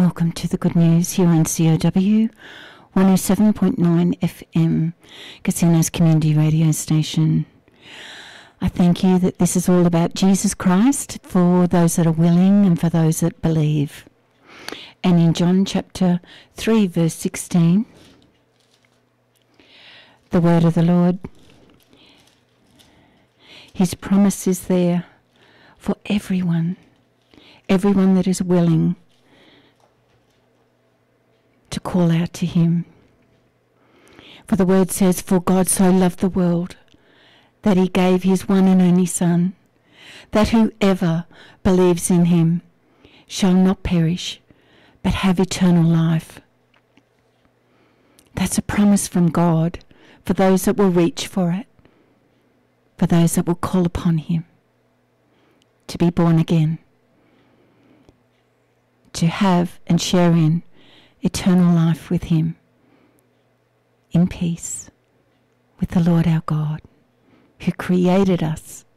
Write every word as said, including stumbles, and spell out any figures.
Welcome to the Good News here on C O W one oh seven point nine F M, Casino's community radio station. I thank you that this is all about Jesus Christ for those that are willing and for those that believe. And in John chapter three verse sixteen, the word of the Lord, his promise is there for everyone, everyone that is willing to call out to him. For the word says, for God so loved the world that he gave his one and only Son, that whoever believes in him shall not perish, but have eternal life. That's a promise from God for those that will reach for it, for those that will call upon him to be born again, to have and share in eternal life with him, in peace with the Lord our God, who created us